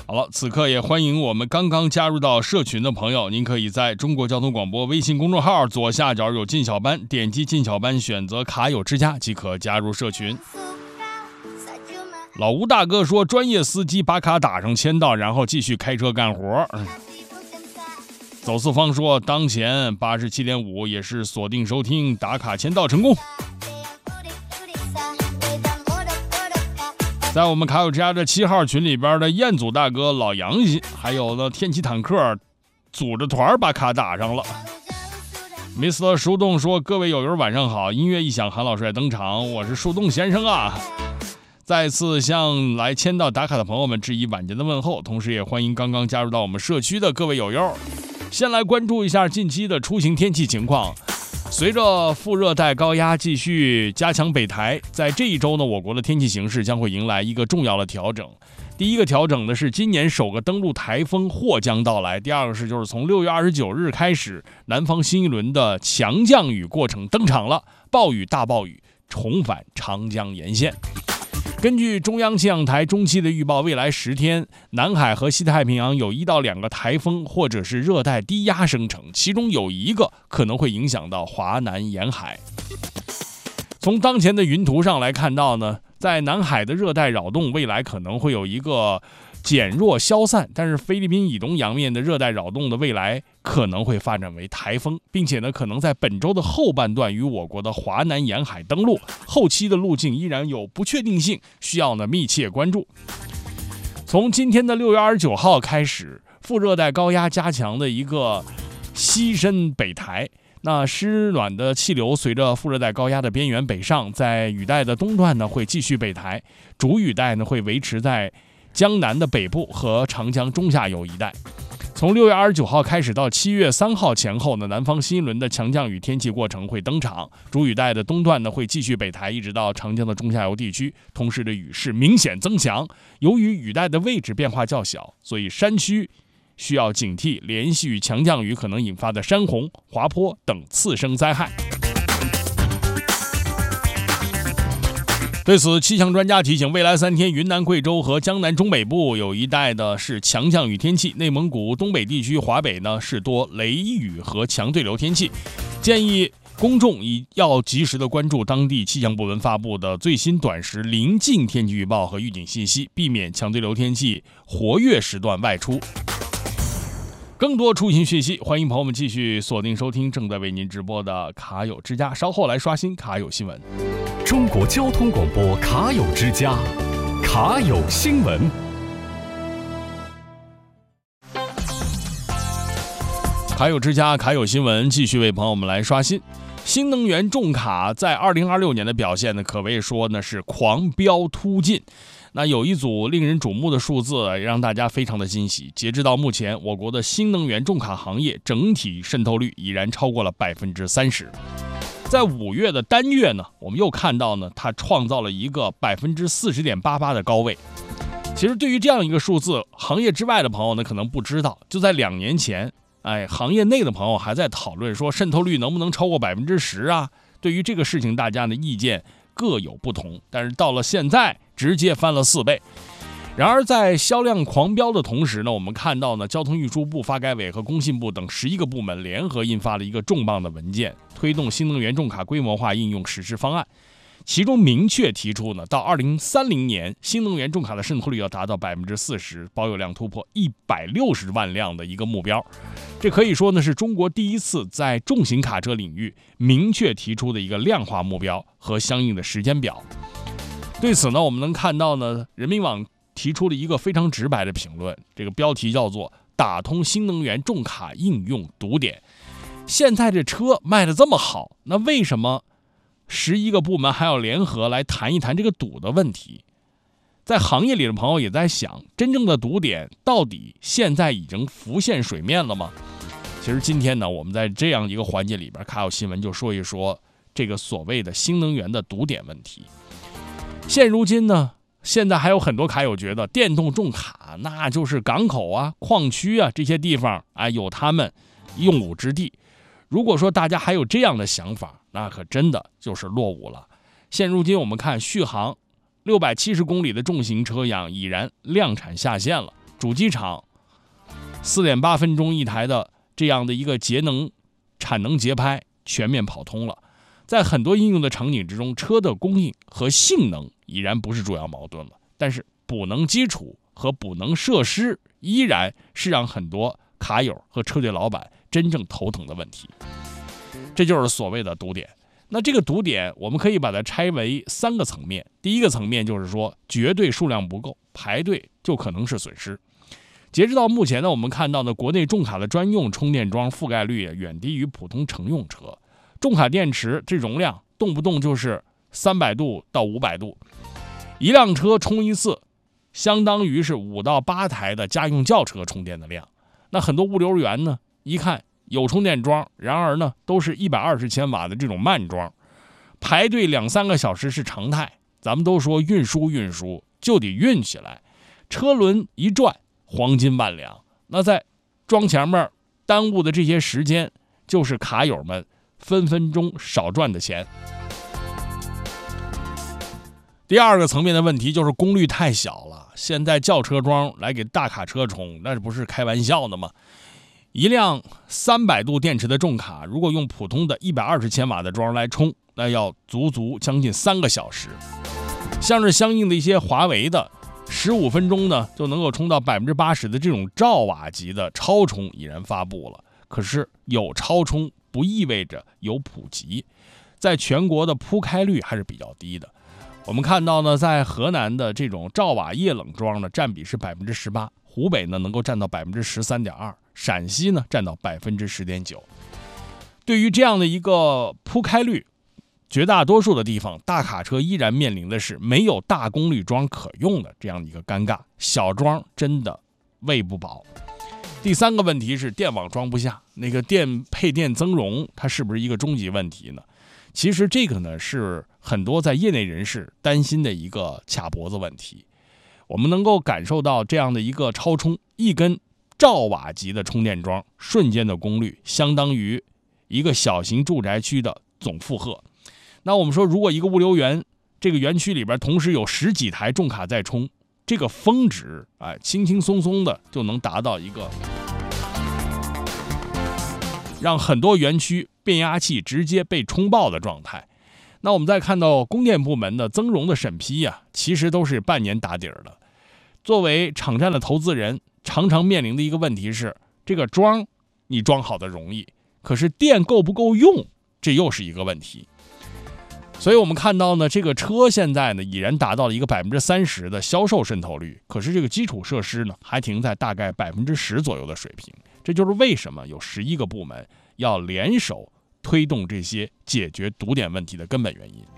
好了，此刻也欢迎我们刚刚加入到社群的朋友，您可以在中国交通广播微信公众号左下角有进小班，点击进小班选择卡友之家即可加入社群。老吴大哥说，专业司机把卡打上签到，然后继续开车干活。走四方说，当前87.5也是锁定收听，打卡签到成功。在我们卡友之家的7号群里边的彦祖大哥老杨还有呢天气坦克组着团把卡打上了。Mr. 树洞说，各位友友晚上好，音乐一响韩老师来登场，我是树洞先生啊。再次向来签到打卡的朋友们致以晚间的问候，同时也欢迎刚刚加入到我们社区的各位友友。先来关注一下近期的出行天气情况。随着副热带高压继续加强北抬，在这一周呢，我国的天气形势将会迎来一个重要的调整。第一个调整呢是今年首个登陆台风或将到来，第二个是就是从6月29日开始，南方新一轮的强降雨过程登场了，暴雨大暴雨重返长江沿线。根据中央气象台中期的预报，未来10天，南海和西太平洋有1到2个台风或者是热带低压生成，其中有一个可能会影响到华南沿海。从当前的云图上来看到呢，在南海的热带扰动未来可能会有一个减弱消散，但是菲律宾以东洋面的热带扰动的未来可能会发展为台风，并且呢可能在本周的后半段与我国的华南沿海登陆，后期的路径依然有不确定性，需要呢密切关注。从今天的6月29号开始，副热带高压加强的一个西伸北抬，那湿暖的气流随着副热带高压的边缘北上，在雨带的东段呢会继续北抬，主雨带呢会维持在江南的北部和长江中下游一带。从6月29号开始到7月3号前后呢，南方新一轮的强降雨天气过程会登场，主雨带的东段呢会继续北抬，一直到长江的中下游地区，同时的雨势明显增强。由于雨带的位置变化较小，所以山区需要警惕连续强降雨可能引发的山洪、滑坡等次生灾害。对此，气象专家提醒，未来3天，云南、贵州和江南中北部有一带的是强降雨天气，内蒙古东北地区、华北呢是多雷雨和强对流天气，建议公众要及时的关注当地气象部门发布的最新短时临近天气预报和预警信息，避免强对流天气活跃时段外出。更多出行讯息，欢迎朋友们继续锁定收听正在为您直播的卡友之家，稍后来刷新卡友新闻。 中国交通广播卡友之家，卡友新闻。 卡友之家，卡友新闻继续为朋友们来刷新。新能源重卡在2026年的表现呢，可谓说呢是狂飙突进。那有一组令人瞩目的数字让大家非常的惊喜，截至到目前，我国的新能源重卡行业整体渗透率已然超过了30%。在5月的单月呢，我们又看到呢，它创造了一个40.88%的高位。其实对于这样一个数字，行业之外的朋友呢可能不知道，就在2年前，行业内的朋友还在讨论说渗透率能不能超过10%啊？对于这个事情，大家的意见各有不同，但是到了现在，直接翻了4倍。然而在销量狂飙的同时呢，我们看到呢，交通运输部、发改委和工信部等11个部门联合印发了一个重磅的文件，推动新能源重卡规模化应用实施方案。其中明确提出呢，到2030年，新能源重卡的渗透率要达到40%，保有量突破160万辆的一个目标。这可以说呢，是中国第一次在重型卡车领域明确提出的一个量化目标和相应的时间表。对此呢，我们能看到呢，人民网提出了一个非常直白的评论，这个标题叫做“打通新能源重卡应用堵点”。现在这车卖得这么好，那为什么11个部门还要联合来谈一谈这个堵的问题？在行业里的朋友也在想，真正的堵点到底现在已经浮现水面了吗？其实今天呢，我们在这样一个环节里边，卡友新闻就说一说这个所谓的新能源的堵点问题。现如今呢，现在还有很多卡友觉得电动重卡那就是港口啊、矿区啊这些地方有他们用武之地。如果说大家还有这样的想法，那可真的就是落伍了。现如今我们看续航670公里的重型车辆已然量产下线了， 主机厂4.8分钟一台的这样的一个产能节拍全面跑通了。在很多应用的场景之中，车的供应和性能已然不是主要矛盾了，但是补能基础和补能设施依然是让很多卡友和车队老板真正头疼的问题。这就是所谓的堵点。那这个堵点我们可以把它拆为3个层面。第一个层面就是说绝对数量不够，排队就可能是损失。截止到目前呢，我们看到的国内重卡的专用充电桩覆盖率远低于普通乘用车。重卡电池这容量动不动就是300度到500度，一辆车充一次相当于是5到8台的家用轿车充电的量。那很多物流员呢，一看有充电桩，然而呢都是120千瓦的这种慢桩，排队2-3个小时是常态。咱们都说运输就得运起来，车轮一转黄金万两。那在装前面耽误的这些时间，就是卡友们分分钟少赚的钱。第二个层面的问题就是功率太小了，现在轿车桩来给大卡车充，那不是开玩笑的吗？一辆300度电池的重卡，如果用普通的120千瓦的桩来充，那要足将近3个小时。像是相应的一些华为的15分钟呢就能够充到80%的这种兆瓦级的超充已然发布了。可是有超充不意味着有普及，在全国的铺开率还是比较低的。我们看到呢，在河南的这种兆瓦液冷桩呢占比是18%，湖北呢能够占到13.2%，陕西呢占到10.9%。对于这样的一个铺开率，绝大多数的地方大卡车依然面临的是没有大功率桩可用的这样的一个尴尬，小桩真的喂不饱。第3个问题是电网装不下，那个配电增容它是不是一个终极问题呢？其实这个呢是很多在业内人士担心的一个卡脖子问题。我们能够感受到这样的一个超充，一根兆瓦级的充电桩瞬间的功率相当于一个小型住宅区的总负荷。那我们说，如果一个物流园这个园区里边同时有10几台重卡在充，这个峰值轻轻松松的就能达到一个让很多园区变压器直接被冲爆的状态。那我们再看到供电部门的增容的审批其实都是半年打底儿的。作为场站的投资人，常常面临的一个问题是，这个桩你装好的容易，可是电够不够用，这又是一个问题。所以我们看到呢，这个车现在呢已然达到了一个30%的销售渗透率，可是这个基础设施呢还停在大概10%左右的水平。这就是为什么有11个部门要联手推动这些解决堵点问题的根本原因。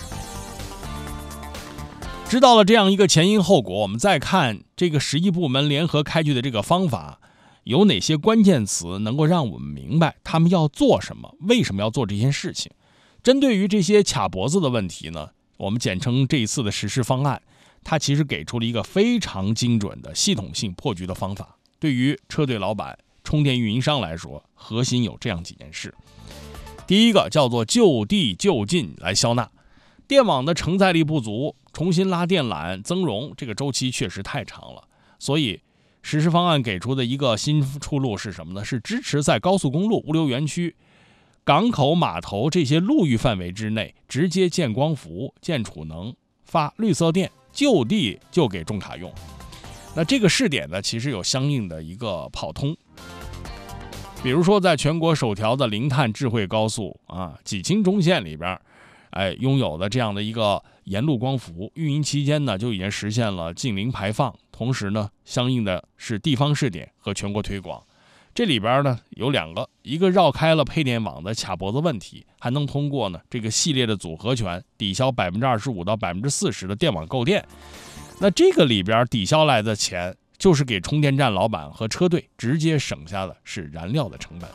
知道了这样一个前因后果，我们再看这个11部门联合开具的这个方法，有哪些关键词能够让我们明白他们要做什么，为什么要做这件事情。针对于这些卡脖子的问题呢，我们简称这一次的实施方案，它其实给出了一个非常精准的系统性破局的方法。对于车队老板、充电运营商来说，核心有这样几件事。第一个叫做就地就近来消纳，电网的承载力不足，重新拉电缆增容，这个周期确实太长了。所以实施方案给出的一个新出路是什么呢？是支持在高速公路、物流园区、港口、码头这些陆域范围之内直接建光伏、建储能、发绿色电，就地就给重卡用。那这个试点呢，其实有相应的一个跑通。比如说在全国首条的零碳智慧高速济青中线里边，拥有的这样的一个沿路光伏，运营期间呢就已经实现了净零排放，同时呢相应的是地方试点和全国推广。这里边呢有2个，一个绕开了配电网的卡脖子问题，还能通过呢这个系列的组合拳抵消25%到40%的电网购电。那这个里边抵消来的钱，就是给充电站老板和车队直接省下的是燃料的成本。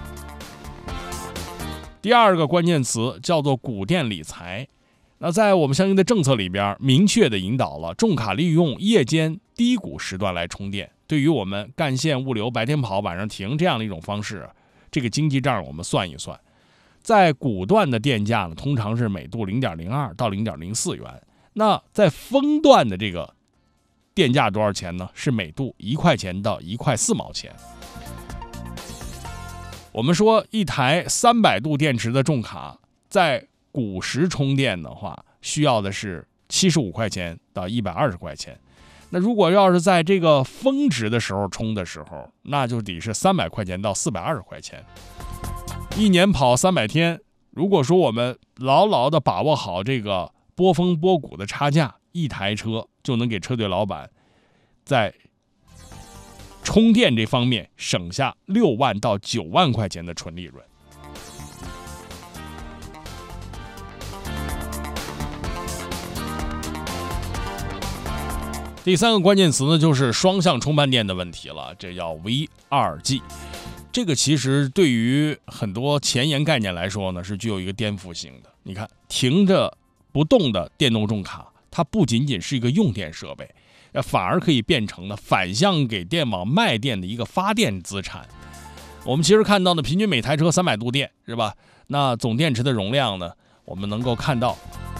第2个关键词叫做谷电理财。那在我们相应的政策里边，明确的引导了重卡利用夜间低谷时段来充电。对于我们干线物流白天跑晚上停这样的一种方式，这个经济账我们算一算，在谷段的电价呢，通常是每度0.02到0.04元。那在风段的这个电价多少钱呢？是每度1块钱到1块4毛钱。我们说一台300度电池的重卡，在古时充电的话，需要的是75块钱到120块钱。那如果要是在这个峰值的时候充的时候，那就得是300块钱到420块钱。一年跑300天，如果说我们牢牢的把握好这个波峰波谷的差价，一台车就能给车队老板在充电这方面省下6万到9万块钱的纯利润。第三个关键词呢，就是双向充办电的问题了，这叫 V2G。这个其实对于很多前沿概念来说呢，是具有一个颠覆性的。你看，停着不动的电动重卡，它不仅仅是一个用电设备，反而可以变成了反向给电网卖电的一个发电资产。我们其实看到呢，平均每台车300度电，是吧？那总电池的容量呢，我们能够看到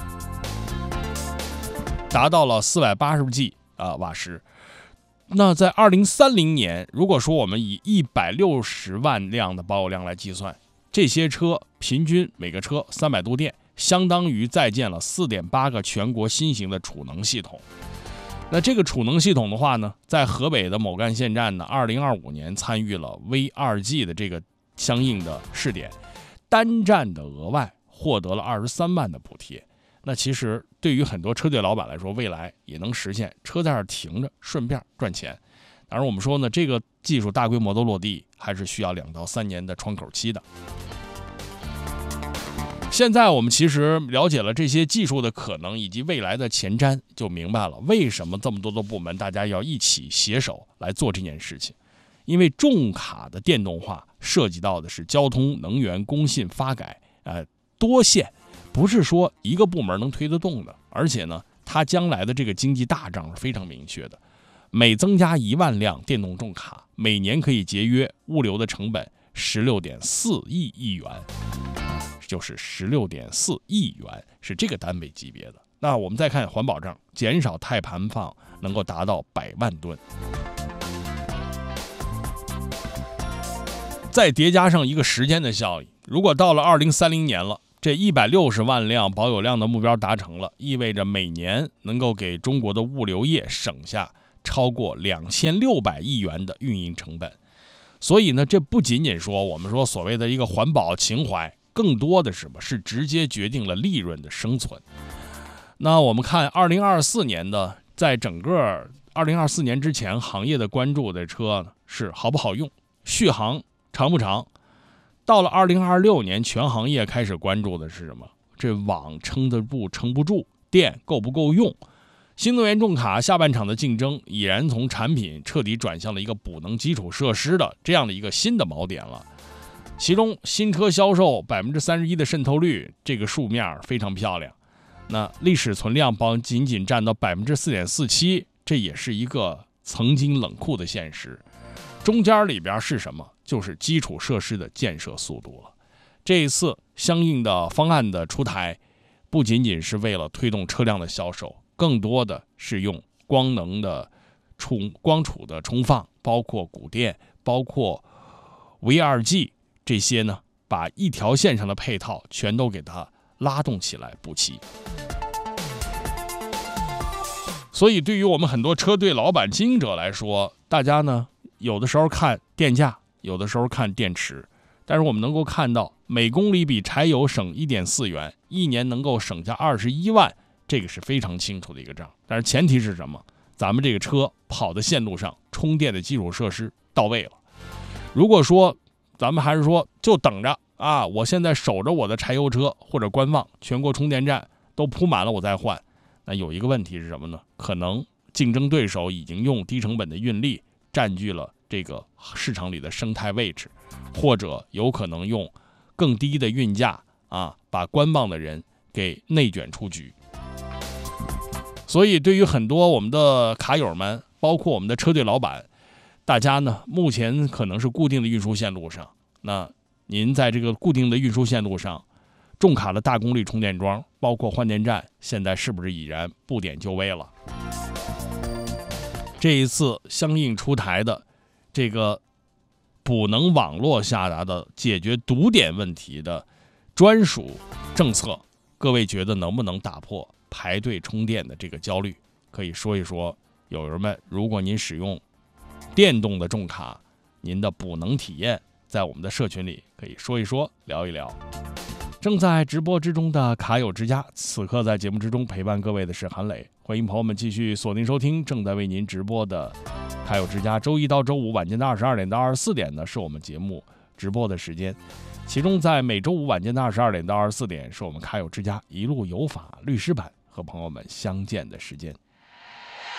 达到了480G瓦时。那在2030年，如果说我们以160万辆的保有量来计算，这些车平均每个车300度电，相当于在建了4.8个全国新型的储能系统。那这个储能系统的话呢，在河北的某干县站呢，2025年参与了 V2G 的这个相应的试点，单站的额外获得了23万的补贴。那其实对于很多车队老板来说，未来也能实现车在这儿停着，顺便赚钱。当然我们说呢，这个技术大规模的落地还是需要2到3年的窗口期的。现在我们其实了解了这些技术的可能以及未来的前瞻，就明白了为什么这么多的部门大家要一起携手来做这件事情。因为重卡的电动化涉及到的是交通、能源、工信、发改多线，不是说一个部门能推得动的。而且呢，它将来的这个经济大账是非常明确的，每增加1万辆电动重卡，每年可以节约物流的成本16.4亿元，就是16.4亿元，是这个单位级别的。那我们再看环保账，减少碳排放能够达到100万吨。再叠加上一个时间的效应，如果到了2030年了，这160万辆保有量的目标达成了，意味着每年能够给中国的物流业省下超过2600亿元的运营成本。所以呢，这不仅仅说我们说所谓的一个环保情怀，更多的是什么？是直接决定了利润的生存。那我们看2024年的，在整个2024年之前，行业的关注的车呢是好不好用，续航长不长。到了2026年，全行业开始关注的是什么？这网撑得住撑不住，电够不够用。新能源重卡下半场的竞争已然从产品彻底转向了一个补能基础设施的这样的一个新的锚点了。其中新车销售31%的渗透率，这个数面非常漂亮。那历史存量仅仅占到4.47%，这也是一个曾经冷酷的现实。中间里边是什么？就是基础设施的建设速度了。这一次相应的方案的出台，不仅仅是为了推动车辆的销售，更多的是用光储的充放，包括谷电，包括 V2G 这些呢，把一条线上的配套全都给它拉动起来补齐。所以对于我们很多车队老板经营者来说，大家呢有的时候看电价，有的时候看电池，但是我们能够看到每公里比柴油省1.4元，一年能够省下21万，这个是非常清楚的一个账。但是前提是什么？咱们这个车跑的线路上充电的基础设施到位了。如果说咱们还是说就等着啊，我现在守着我的柴油车或者观望全国充电站都铺满了我再换，那有一个问题是什么呢？可能竞争对手已经用低成本的运力占据了这个市场里的生态位置，或者有可能用更低的运价把观望的人给内卷出局。所以对于很多我们的卡友们，包括我们的车队老板，大家呢目前可能是固定的运输线路上，那您在这个固定的运输线路上，重卡的大功率充电桩包括换电站，现在是不是已然不点就位了？ 这一次相应出台的这个补能网络下达的解决堵点问题的专属政策，各位觉得能不能打破排队充电的这个焦虑？可以说一说，友友们，如果您使用电动的重卡，您的补能体验，在我们的社群里可以说一说，聊一聊。正在直播之中的卡友之家，此刻在节目之中陪伴各位的是韩磊，欢迎朋友们继续锁定收听正在为您直播的卡友之家。周一到周五晚间的22点到24点呢，是我们节目直播的时间，其中在每周五晚间的22点到24点，是我们卡友之家一路有法律师版和朋友们相见的时间。